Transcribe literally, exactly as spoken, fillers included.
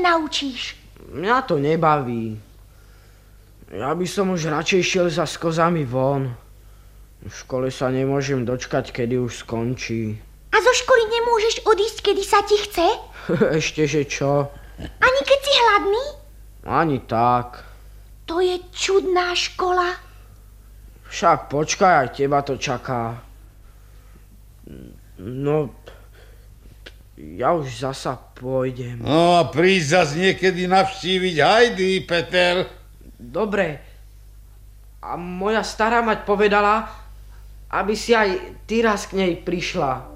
naučíš? Mňa to nebaví. Ja by som už radšej šiel za skozami von. V škole sa nemôžem dočkať, kedy už skončí. A zo školy nemôžeš odísť, kedy sa ti chce? Ešte, že čo? Ani keď si hladný? Ani tak. To je čudná škola. Však počkaj, aj teba to čaká. No, ja už zasa pôjdem. No a prísť zas niekedy navštíviť Heidi, Peter. Dobre. A moja stará mať povedala, aby si aj ty raz k nej prišla.